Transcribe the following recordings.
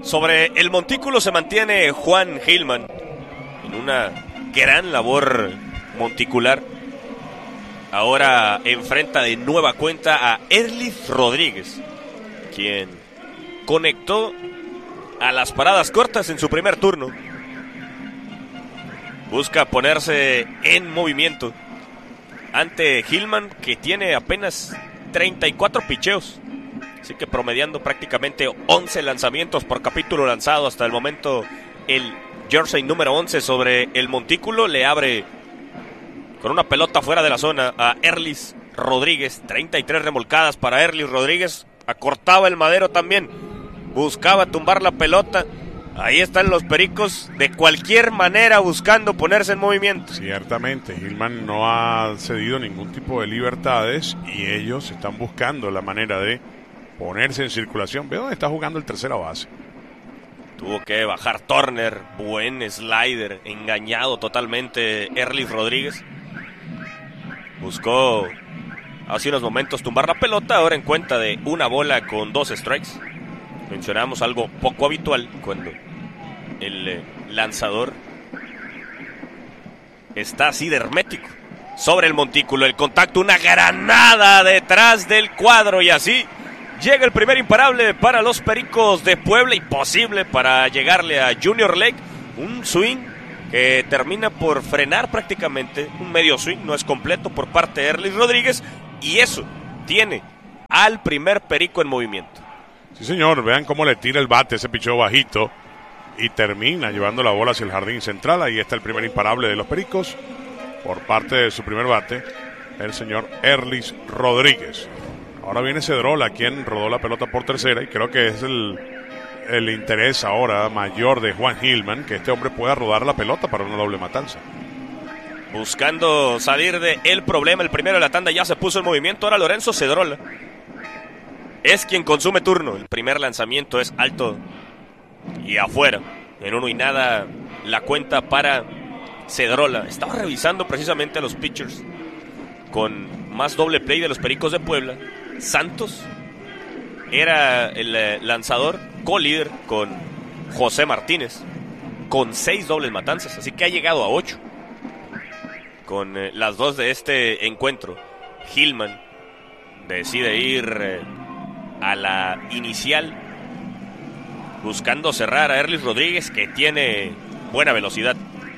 Sobre el montículo se mantiene Juan Hillman en una gran labor monticular. Ahora enfrenta de nueva cuenta a Erlis Rodríguez, quien conectó a las paradas cortas en su primer turno. Busca ponerse en movimiento ante Hillman, que tiene apenas 34 picheos. Así que promediando prácticamente 11 lanzamientos por capítulo lanzado hasta el momento. El jersey número 11 sobre el montículo le abre con una pelota fuera de la zona a Erlis Rodríguez. 33 remolcadas para Erlis Rodríguez. Acortaba el madero también. Buscaba tumbar la pelota. Ahí están los Pericos de cualquier manera buscando ponerse en movimiento. Ciertamente, Hillman no ha cedido ningún tipo de libertades y ellos están buscando la manera de ponerse en circulación. Ve dónde está jugando el tercera base. Tuvo que bajar Turner, buen slider, engañado totalmente Erlis Rodríguez. Buscó hace unos momentos tumbar la pelota, ahora en cuenta de una bola con 2 strikes. Mencionamos algo poco habitual cuando el lanzador está así de hermético. Sobre el montículo, el contacto, una granada detrás del cuadro y así llega el primer imparable para los Pericos de Puebla. Imposible para llegarle a Junior Lake. Un swing que termina por frenar prácticamente. Un medio swing, no es completo por parte de Erlis Rodríguez. Y eso tiene al primer Perico en movimiento. Sí, señor, vean cómo le tira el bate, ese picheo bajito, y termina llevando la bola hacia el jardín central. Ahí está el primer imparable de los Pericos por parte de su primer bate, el señor Erlis Rodríguez. Ahora viene Cedrola, quien rodó la pelota por tercera, y creo que es el interés ahora mayor de Juan Hillman, que este hombre pueda rodar la pelota para una doble matanza. Buscando salir del problema, el primero de la tanda ya se puso en movimiento. Ahora Lorenzo Cedrola es quien consume turno. El primer lanzamiento es alto y afuera. En 1-0 la cuenta para Cedrola. Estaba revisando precisamente a los pitchers con más doble play de los Pericos de Puebla. Santos era el lanzador co-líder con José Martínez, con 6 dobles matanzas, así que ha llegado a 8 con las 2 de este encuentro. Hillman decide ir a la inicial, buscando cerrar a Erlis Rodríguez, que tiene buena velocidad.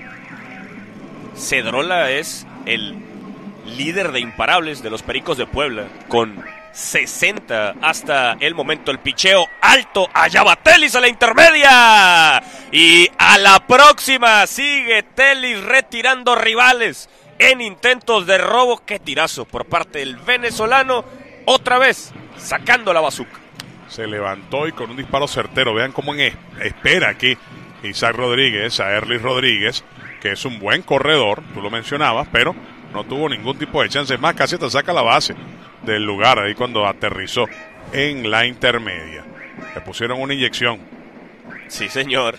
Cedrola es el líder de imparables de los Pericos de Puebla, con 60 hasta el momento. El picheo alto, allá va Telis a la intermedia, y a la próxima sigue Telis retirando rivales en intentos de robo. Qué tirazo por parte del venezolano, otra vez sacando la bazuca. Se levantó y con un disparo certero. Vean cómo espera aquí Isaac Rodríguez a Erlis Rodríguez, que es un buen corredor, tú lo mencionabas, pero no tuvo ningún tipo de chance. Más, casi te saca la base del lugar ahí cuando aterrizó en la intermedia. Le pusieron una inyección. Sí, señor.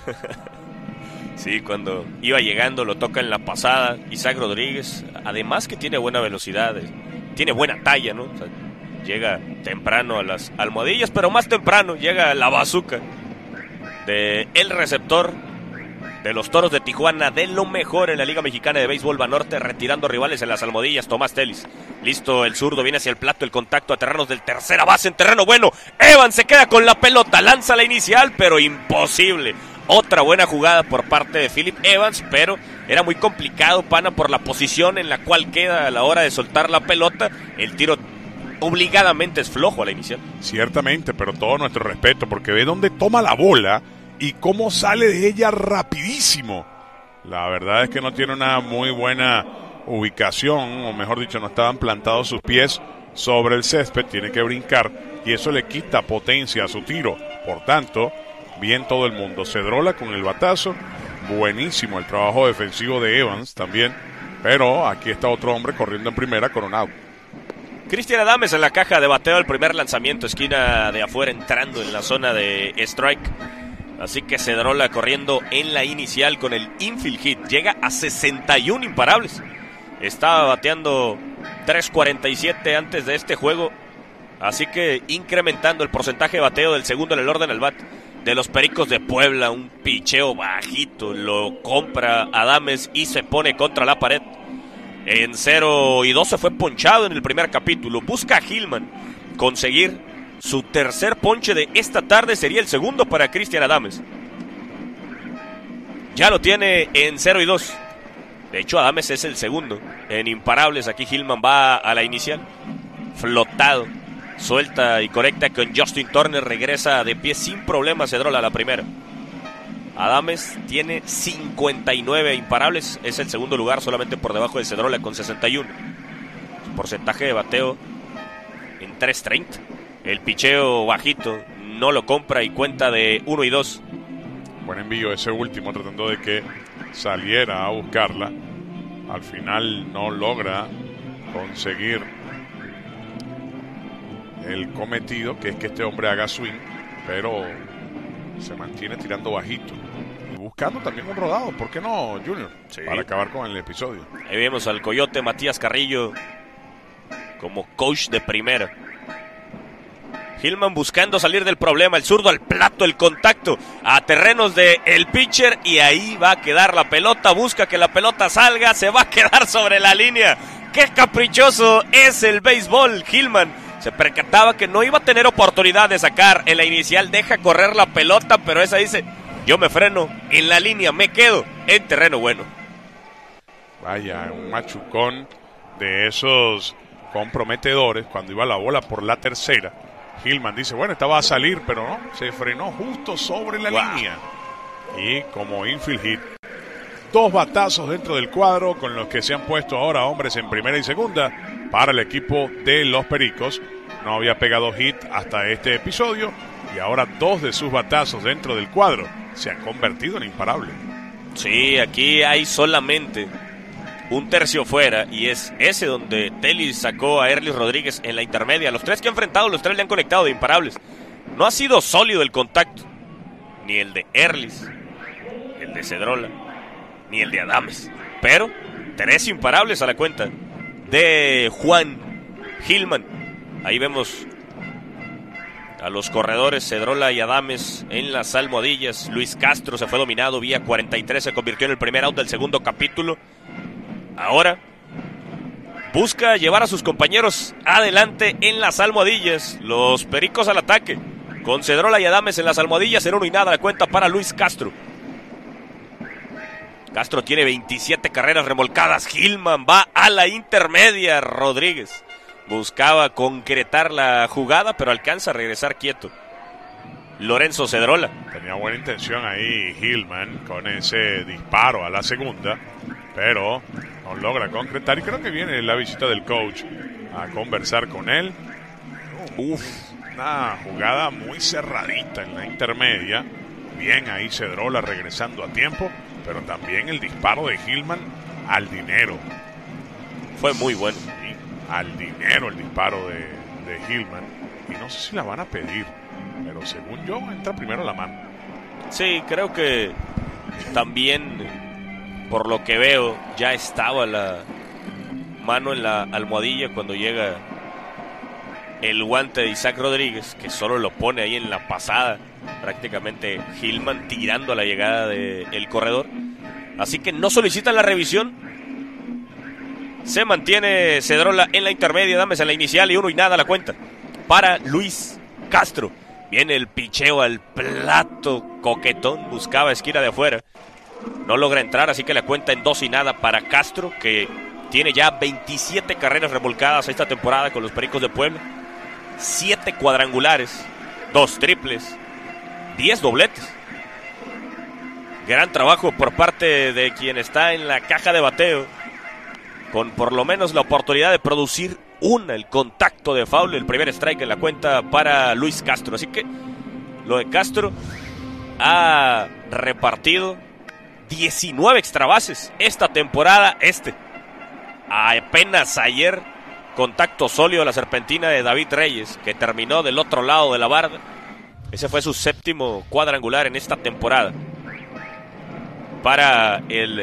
Sí, cuando iba llegando lo toca en la pasada Isaac Rodríguez. Además que tiene buena velocidad, tiene buena talla, ¿no? O sea, llega temprano a las almohadillas, pero más temprano llega la bazuca de el receptor de los Toros de Tijuana, de lo mejor en la Liga Mexicana de Béisbol Banorte, retirando rivales en las almohadillas. Tomás Telis, listo, el zurdo viene hacia el plato, el contacto a terrenos del tercera base, en terreno bueno. Evans se queda con la pelota, lanza la inicial, pero imposible. Otra buena jugada por parte de Philip Evans, pero era muy complicado, pana, por la posición en la cual queda a la hora de soltar la pelota. El tiro obligadamente es flojo a la inicial. Ciertamente, pero todo nuestro respeto, porque ve dónde toma la bola y cómo sale de ella rapidísimo. La verdad es que no tiene una muy buena ubicación, o mejor dicho, no estaban plantados sus pies sobre el césped, tiene que brincar y eso le quita potencia a su tiro. Por tanto, bien todo el mundo. Cedrola con el batazo, buenísimo el trabajo defensivo de Evans también, pero aquí está otro hombre corriendo en primera con un out. Cristian Adames en la caja de bateo, el primer lanzamiento, esquina de afuera, entrando en la zona de strike. Así que Cedrola corriendo en la inicial con el infield hit. Llega a 61 imparables. Estaba bateando 3.47 antes de este juego. Así que incrementando el porcentaje de bateo del segundo en el orden al bat. de los Pericos de Puebla, un picheo bajito, lo compra Adames y se pone contra la pared. En 0-2 se fue ponchado en el primer capítulo. Busca a Hillman conseguir su tercer ponche de esta tarde, sería el segundo para Cristian Adames. Ya lo tiene en 0-2. De hecho, Adames es el segundo en imparables. Aquí Hillman va a la inicial, flotado, suelta y correcta con Justin Turner, regresa de pie sin problemas Cedrola a la primera. Adames tiene 59 imparables, es el segundo lugar, solamente por debajo de Cedrola con 61. Su porcentaje de bateo en 3.30. El picheo bajito no lo compra y cuenta de 1-2. Buen envío ese último, tratando de que saliera a buscarla. Al final no logra conseguir el cometido, que es que este hombre haga swing, pero se mantiene tirando bajito y buscando también un rodado. ¿Por qué no, Junior? Sí. Para acabar con el episodio. Ahí vemos al coyote Matías Carrillo como coach de primera. Hillman buscando salir del problema, el zurdo al plato, el contacto a terrenos de el pitcher y ahí va a quedar la pelota, busca que la pelota salga, se va a quedar sobre la línea. ¡Qué caprichoso es el béisbol! Hillman se percataba que no iba a tener oportunidad de sacar en la inicial, deja correr la pelota, pero esa dice, yo me freno en la línea, me quedo en terreno bueno. Vaya, un machucón de esos comprometedores cuando iba la bola por la tercera. Hillman dice, bueno, esta va a salir, pero no, se frenó justo sobre la línea. Y como infield hit, 2 batazos dentro del cuadro con los que se han puesto ahora hombres en primera y segunda para el equipo de los Pericos. No había pegado hit hasta este episodio y ahora 2 de sus batazos dentro del cuadro se han convertido en imparables. Sí, aquí hay solamente un tercio fuera y es ese donde Telis sacó a Erlis Rodríguez en la intermedia. Los 3 que ha enfrentado, los 3 le han conectado de imparables. No ha sido sólido el contacto, ni el de Erlis, el de Cedrola, ni el de Adames, pero 3 imparables a la cuenta de Juan Hillman. Ahí vemos a los corredores Cedrola y Adames en las almohadillas. Luis Castro se fue dominado vía 43, se convirtió en el primer out del segundo capítulo. Ahora busca llevar a sus compañeros adelante en las almohadillas. Los Pericos al ataque, con Cedrola y Adames en las almohadillas, en 1-0 la cuenta para Luis Castro. Castro tiene 27 carreras remolcadas. Hillman va a la intermedia. Rodríguez buscaba concretar la jugada, pero alcanza a regresar quieto Lorenzo Cedrola. Tenía buena intención ahí Hillman con ese disparo a la segunda, pero no logra concretar y creo que viene la visita del coach a conversar con él. Una jugada muy cerradita en la intermedia. Bien ahí Cedrola regresando a tiempo, pero también el disparo de Hillman al dinero. Fue muy bueno. Sí, al dinero el disparo de Hillman. Y no sé si la van a pedir, pero según yo entra primero la mano. Sí, creo que también, por lo que veo, ya estaba la mano en la almohadilla cuando llega el guante de Isaac Rodríguez, que solo lo pone ahí en la pasada. Prácticamente Hillman tirando a la llegada del corredor. Así que no solicitan la revisión. Se mantiene Cedrola en la intermedia, Adames en la inicial y 1-0 la cuenta para Luis Castro. Viene el picheo al plato, coquetón, buscaba esquina de afuera, no logra entrar, así que la cuenta en 2-0 para Castro, que tiene ya 27 carreras remolcadas esta temporada con los Pericos de Puebla, 7 cuadrangulares, 2 triples, 10 dobletes. Gran trabajo por parte de quien está en la caja de bateo, con por lo menos la oportunidad de producir el contacto de foul, el primer strike en la cuenta para Luis Castro. Así que lo de Castro ha repartido 19 extra bases esta temporada. Apenas ayer, contacto sólido a la serpentina de David Reyes, que terminó del otro lado de la barda. Ese fue su 7º cuadrangular en esta temporada. Para el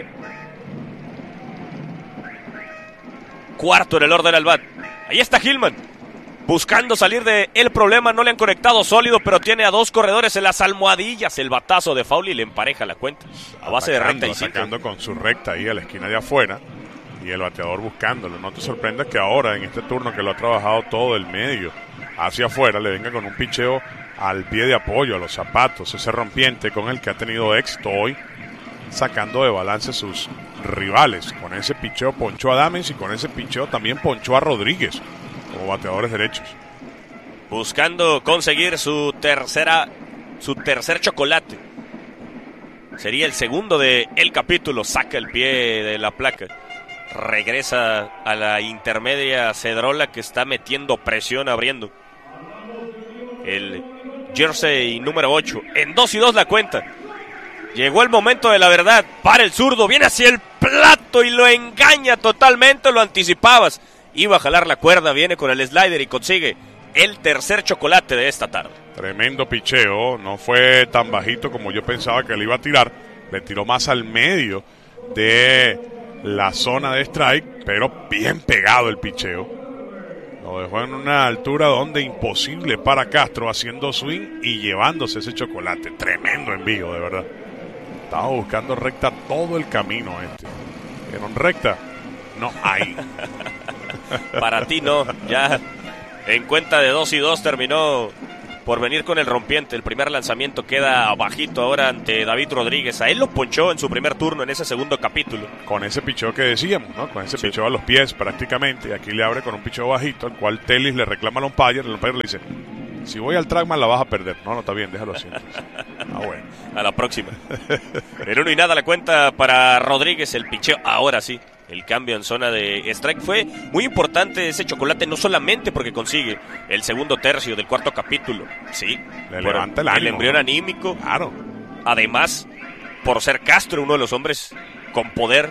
cuarto en el orden al bat. Ahí está Hillman. buscando salir de el problema, no le han conectado sólido, pero tiene a 2 corredores en las almohadillas, el batazo de foul y le empareja la cuenta, a base de recta y atacando con su recta ahí a la esquina de afuera, y el bateador buscándolo. No te sorprendas que ahora, en este turno que lo ha trabajado todo el medio hacia afuera, le venga con un picheo al pie de apoyo, a los zapatos, ese rompiente con el que ha tenido éxito hoy, sacando de balance sus rivales. Con ese picheo ponchó a Adames y con ese picheo también ponchó a Rodríguez como bateadores derechos. Buscando conseguir su tercer chocolate. Sería el segundo de el capítulo. Saca el pie de la placa. Regresa a la intermedia Cedrola, que está metiendo presión abriendo. El jersey número 8. En 2-2 la cuenta. Llegó el momento de la verdad. Para el zurdo. Viene hacia el plato y lo engaña totalmente. Lo anticipabas. Iba a jalar la cuerda. Viene con el slider y consigue el tercer chocolate de esta tarde. Tremendo picheo. No fue tan bajito como yo pensaba que le iba a tirar. Le tiró más al medio de la zona de strike, pero bien pegado el picheo. Lo dejó en una altura donde imposible para Castro, haciendo swing y llevándose ese chocolate. Tremendo envío, de verdad. Estaba buscando recta todo el camino este. ¿Vieron recta? No hay. Para ti no, ya en cuenta de 2-2 terminó por venir con el rompiente. El primer lanzamiento queda bajito ahora ante David Rodríguez. A él lo ponchó en su primer turno en ese segundo capítulo. Con ese picheo que decíamos, ¿no? Con ese picheo a los pies prácticamente. Y aquí le abre con un picheo bajito, al cual Telis le reclama al umpire. El umpire le dice: si voy al trackman la vas a perder. No, está bien, déjalo así. Bueno. A la próxima. Pero 1-0 la cuenta para Rodríguez. El picheo, ahora sí. El cambio en zona de strike fue muy importante ese chocolate, no solamente porque consigue el segundo tercio del cuarto capítulo, sí, le levanta el ánimo, el embrión anímico, claro. Además, por ser Castro uno de los hombres con poder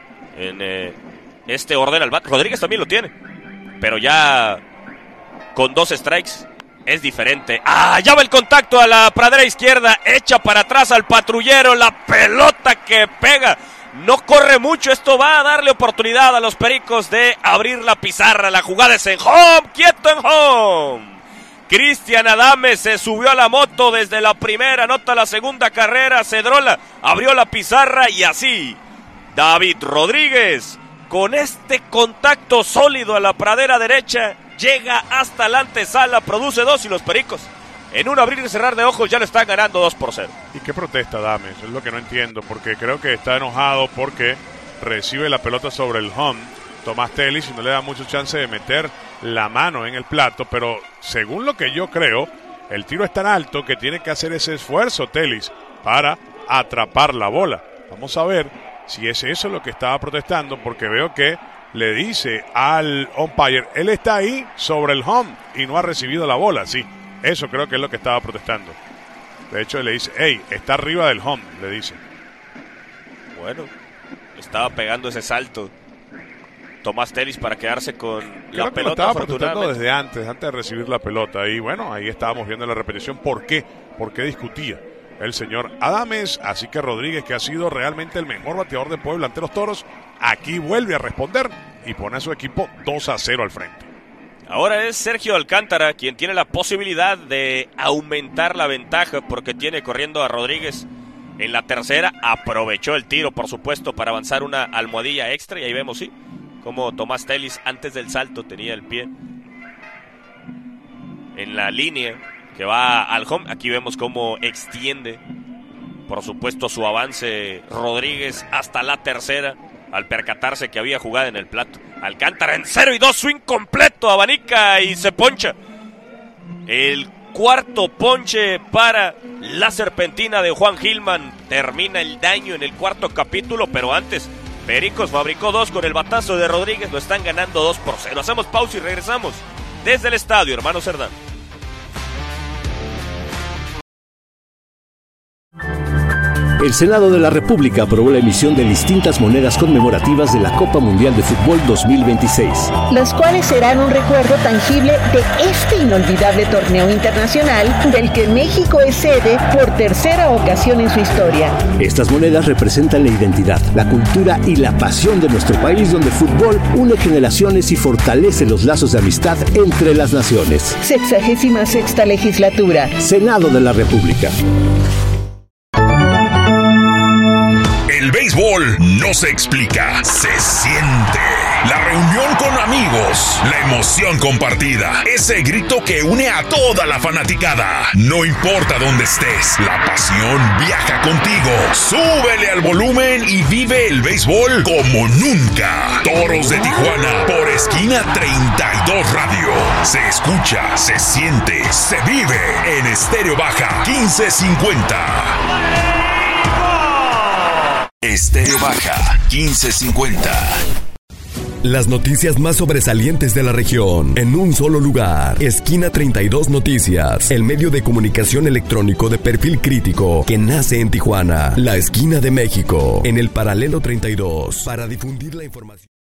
en este orden al bat. Rodríguez también lo tiene, pero ya con 2 strikes es diferente. Ya va el contacto a la pradera izquierda, echa para atrás al patrullero, la pelota que pega. No corre mucho, esto va a darle oportunidad a los Pericos de abrir la pizarra. La jugada es en home, quieto en home. Cristian Adames se subió a la moto desde la primera, anota la segunda carrera. Cedrola abrió la pizarra y así David Rodríguez, con este contacto sólido a la pradera derecha, llega hasta la antesala, produce 2 y los Pericos, en un abrir y cerrar de ojos, ya lo están ganando 2-0. ¿Y qué protesta Adames? Es lo que no entiendo, porque creo que está enojado porque recibe la pelota sobre el home Tomás Telis y no le da mucho chance de meter la mano en el plato, pero según lo que yo creo, el tiro es tan alto que tiene que hacer ese esfuerzo Telis para atrapar la bola. Vamos a ver si es eso lo que estaba protestando, porque veo que le dice al umpire, él está ahí sobre el home y no ha recibido la bola, sí. Eso creo que es lo que estaba protestando. De hecho, le dice: hey, está arriba del home, le dice. Bueno, estaba pegando ese salto Tomás Telis para quedarse con la pelota. Lo estaba protestando desde antes de recibir la pelota. Y bueno, ahí estábamos viendo la repetición. ¿Por qué? ¿Por qué discutía el señor Adames? Así que Rodríguez, que ha sido realmente el mejor bateador de Puebla ante los Toros, aquí vuelve a responder y pone a su equipo 2-0 al frente. Ahora es Sergio Alcántara quien tiene la posibilidad de aumentar la ventaja, porque tiene corriendo a Rodríguez en la tercera. Aprovechó el tiro, por supuesto, para avanzar una almohadilla extra. Y ahí vemos, sí, como Tomás Telis antes del salto tenía el pie en la línea que va al home. Aquí vemos cómo extiende, por supuesto, su avance Rodríguez hasta la tercera, al percatarse que había jugada en el plato. Alcántara en 0-2, swing completo, abanica y se poncha. El cuarto ponche para la serpentina de Juan Gilman. Termina el daño en el cuarto capítulo, pero antes Pericos fabricó 2 con el batazo de Rodríguez. Lo están ganando 2-0. Hacemos pausa y regresamos desde el estadio Hermano Cerdán. El Senado de la República aprobó la emisión de distintas monedas conmemorativas de la Copa Mundial de Fútbol 2026, las cuales serán un recuerdo tangible de este inolvidable torneo internacional del que México es sede por tercera ocasión en su historia. Estas monedas representan la identidad, la cultura y la pasión de nuestro país, donde el fútbol une generaciones y fortalece los lazos de amistad entre las naciones. 66ª legislatura. Senado de la República. El béisbol no se explica, se siente. La reunión con amigos, la emoción compartida, ese grito que une a toda la fanaticada. No importa dónde estés, la pasión viaja contigo. Súbele al volumen y vive el béisbol como nunca. Toros de Tijuana por Esquina 32 Radio. Se escucha, se siente, se vive en Estéreo Baja 1550. Estéreo Baja 1550. Las noticias más sobresalientes de la región en un solo lugar. Esquina 32 Noticias, el medio de comunicación electrónico de perfil crítico que nace en Tijuana, la esquina de México, en el paralelo 32, para difundir la información.